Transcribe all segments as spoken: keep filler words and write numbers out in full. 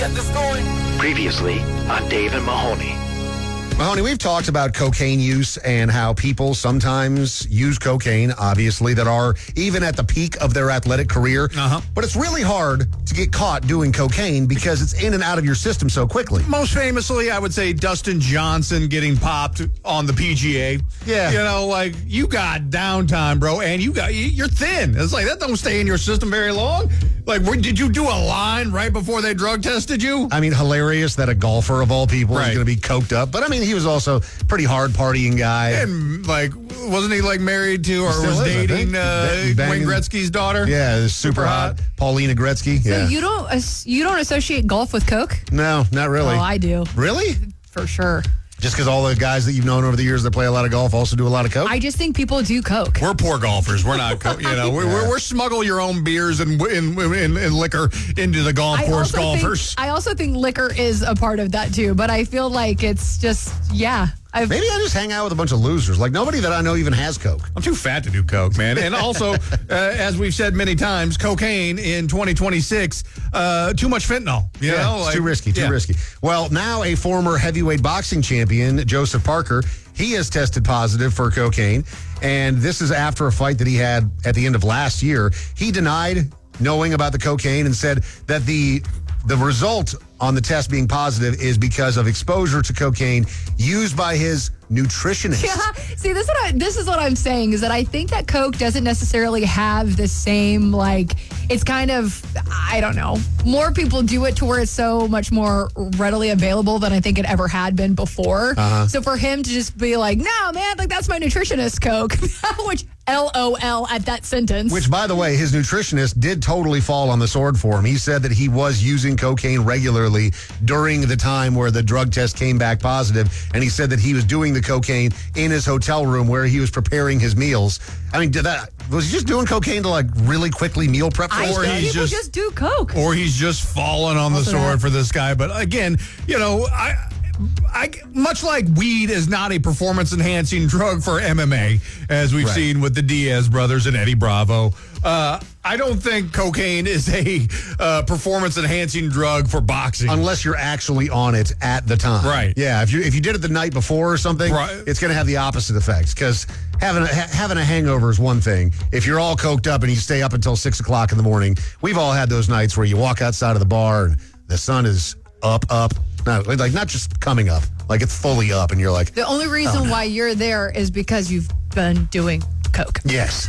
get this going. Previously on Dave and Mahoney. Mahoney, we've talked about cocaine use and how people sometimes use cocaine, obviously, that are even at the peak of their athletic career. Uh-huh. But it's really hard to get caught doing cocaine because it's in and out of your system so quickly. Most famously, I would say Dustin Johnson getting popped on the P G A. Yeah. You know, like, you got downtime, bro, and you got, you're thin. It's like, that don't stay in your system very long. Like, where, did you do a line right before they drug tested you? I mean, hilarious that a golfer of all people Right. is going to be coked up. But, I mean, he was also a pretty hard partying guy. And, like, wasn't he, like, married to or Still was is, I dating think. uh, Bang- banging- Wayne Gretzky's daughter? Yeah, it was super, Super hot. hot. Paulina Gretzky. So yeah. you don't as- you don't associate golf with coke? No, not really. Oh, I do. Really? For sure. Just because all the guys that you've known over the years that play a lot of golf also do a lot of coke? I just think people do coke. We're poor golfers. We're not, co- you know, we're, we're, we're smuggle your own beers and, and, and, and liquor into the golf I course also golfers. Think, I also think liquor is a part of that too, but I feel like it's just, yeah. I've, Maybe I just hang out with a bunch of losers. Like, nobody that I know even has coke. I'm too fat to do coke, man. And also, uh, as we've said many times, cocaine in twenty twenty-six, uh, too much fentanyl. You Yeah, know, it's like- too risky, too yeah. risky. Well, now a former heavyweight boxing champion, Joseph Parker, he has tested positive for cocaine. And this is after a fight that he had at the end of last year. He denied knowing about the cocaine and said that the the result on the test being positive is because of exposure to cocaine used by his nutritionist. yeah. See, this is, what I, this is what I'm saying is that I think that coke doesn't necessarily have the same, like, it's kind of, I don't know, more people do it to where it's so much more readily available than I think it ever had been before. Uh-huh. So for him to just be like, no, man, like, that's my nutritionist coke, which L O L at that sentence. Which, by the way, his nutritionist did totally fall on the sword for him. He said that he was using cocaine regularly during the time where the drug test came back positive, and he said that he was doing the cocaine in his hotel room where he was preparing his meals. I mean, did that was he just doing cocaine to, like, really quickly meal prep for I this or think guy? he's people just- just, do coke. Or he's just fallen on the Also sword that. for this guy. But again, you know, I, I, much like weed is not a performance-enhancing drug for M M A, as we've Right. seen with the Diaz brothers and Eddie Bravo, uh, I don't think cocaine is a uh, performance-enhancing drug for boxing. Unless you're actually on it at the time. Right. Yeah, if you if you did it the night before or something, Right. it's going to have the opposite effects because having a, ha- having a hangover is one thing. If you're all coked up and you stay up until six o'clock in the morning, we've all had those nights where you walk outside of the bar and the sun is up, up. No, like not just coming up, like it's fully up, and you're like, The only reason Oh, no. why you're there is because you've been doing coke. yes.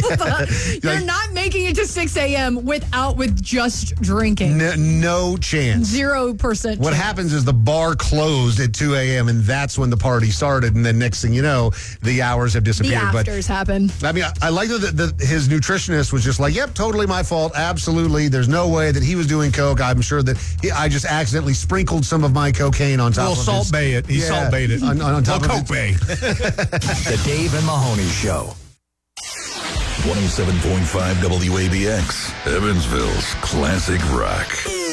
You're Like, not making it to six a.m. without with just drinking. n- no chance. Zero percent. What chance. happens is the bar closed at two a.m. and that's when the party started. And then next thing you know, the hours have The disappeared. But afters happen. I mean, I, I like that the, the, his nutritionist was just like, yep, totally my fault. Absolutely. There's no way that he was doing coke. I'm sure that he, I just accidentally sprinkled some of my cocaine on top We'll of salt his- bay it. He Yeah, salt bait it. On, on top well, of Coke his- bay. The Dave and Mahoney Show. one oh seven point five W A B X, Evansville's classic rock.